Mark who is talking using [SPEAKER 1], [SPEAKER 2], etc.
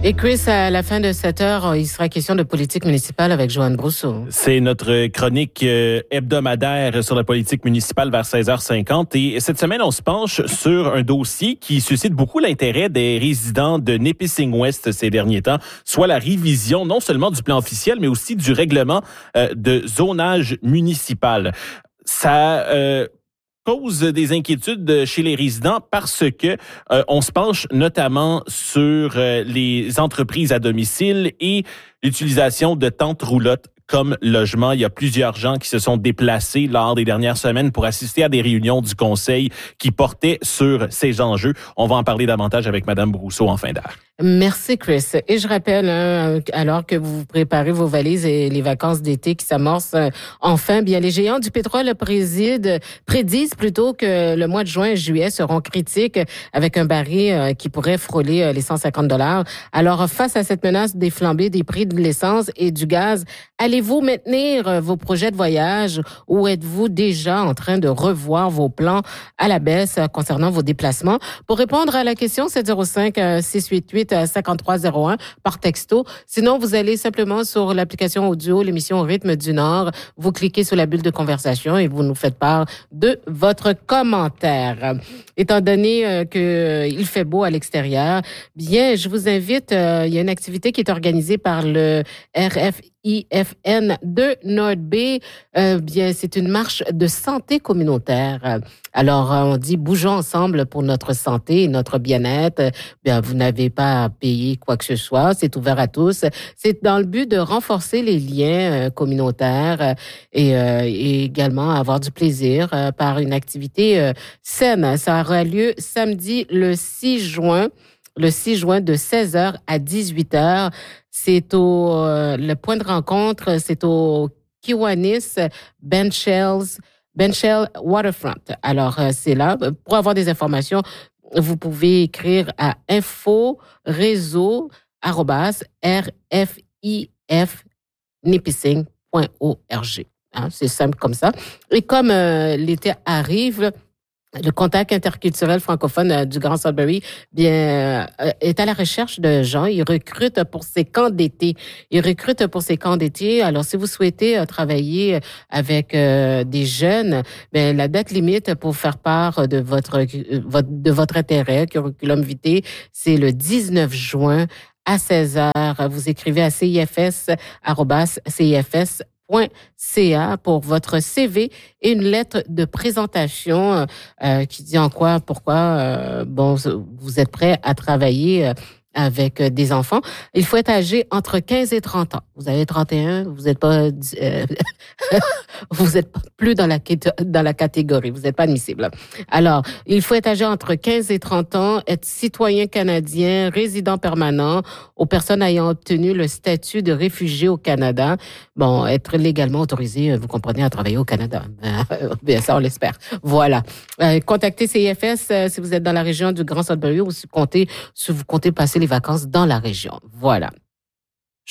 [SPEAKER 1] Et Chris, à la fin de cette heure, il sera question de politique municipale avec Joanne Brousseau.
[SPEAKER 2] C'est notre chronique hebdomadaire sur la politique municipale vers 16h50. Et cette semaine, on se penche sur un dossier qui suscite beaucoup l'intérêt des résidents de Nipissing West ces derniers temps, soit la révision non seulement du plan officiel, mais aussi du règlement de zonage municipal. Ça cause des inquiétudes chez les résidents parce que on se penche notamment sur les entreprises à domicile et l'utilisation de tentes roulottes comme logement. Il y a plusieurs gens qui se sont déplacés lors des dernières semaines pour assister à des réunions du conseil qui portaient sur ces enjeux. On va en parler davantage avec Mme Brousseau en fin d'heure.
[SPEAKER 1] Merci, Chris. Et je rappelle, alors que vous préparez vos valises et les vacances d'été qui s'amorcent enfin, bien, les géants du pétrole prédisent plutôt que le mois de juin et juillet seront critiques avec un baril qui pourrait frôler les $150. Alors, face à cette menace des flambées des prix de l'essence et du gaz, allez-vous maintenir vos projets de voyage ou êtes-vous déjà en train de revoir vos plans à la baisse concernant vos déplacements? Pour répondre à la question, 705-688-5301 par texto. Sinon, vous allez simplement sur l'application audio, l'émission Rythme du Nord. Vous cliquez sur la bulle de conversation et vous nous faites part de votre commentaire. Étant donné qu'il fait beau à l'extérieur, bien, je vous invite, il y a une activité qui est organisée par le RFIFN de North Bay. Bien, c'est une marche de santé communautaire. Alors, on dit bougeons ensemble pour notre santé et notre bien-être. Bien, vous n'avez pas à payer quoi que ce soit. C'est ouvert à tous. C'est dans le but de renforcer les liens communautaires et également avoir du plaisir par une activité saine. Ça aura lieu samedi le 6 juin. Le 6 juin de 16h à 18h. C'est le point de rencontre, c'est au Kiwanis Benchell Waterfront. Alors, c'est là. Pour avoir des informations, vous pouvez écrire à info-réseau@rfifnipissing.org. Hein, c'est simple comme ça. Et comme l'été arrive, le contact interculturel francophone du Grand Sudbury est à la recherche de gens. Il recrute pour ses camps d'été. Alors, si vous souhaitez travailler avec des jeunes, bien, la date limite pour faire part de votre intérêt, curriculum vitae, c'est le 19 juin à 16h. Vous écrivez à cifs@cifs.ca pour votre CV et une lettre de présentation qui dit pourquoi vous êtes prêt à travailler avec des enfants. Il faut être âgé entre 15 et 30 ans. Vous avez 31, vous n'êtes pas vous êtes plus dans la catégorie, vous n'êtes pas admissible. Alors, il faut être âgé entre 15 et 30 ans, être citoyen canadien, résident permanent, aux personnes ayant obtenu le statut de réfugié au Canada. Bon, être légalement autorisé, vous comprenez, à travailler au Canada. Bien, ça, on l'espère. Voilà. Contactez CIFS si vous êtes dans la région du Grand Sudbury ou si vous comptez passer les vacances dans la région. Voilà.